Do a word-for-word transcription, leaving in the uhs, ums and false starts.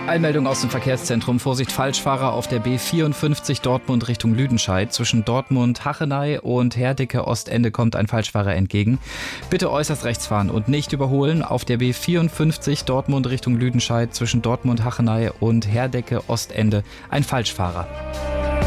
Eilmeldung aus dem Verkehrszentrum. Vorsicht, Falschfahrer auf der B vierundfünfzig Dortmund Richtung Lüdenscheid. Zwischen Dortmund-Hachenay und Herdecke-Ostende kommt ein Falschfahrer entgegen. Bitte äußerst rechts fahren und nicht überholen. Auf der B vierundfünfzig Dortmund Richtung Lüdenscheid zwischen Dortmund-Hachenay und Herdecke-Ostende ein Falschfahrer.